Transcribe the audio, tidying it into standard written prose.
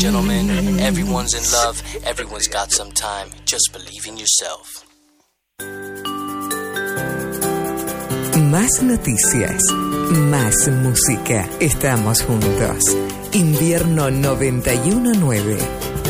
gentlemen, everyone's in love, everyone's got some time. Just believe in yourself. Más noticias, más música. Estamos juntos. Invierno 91.9.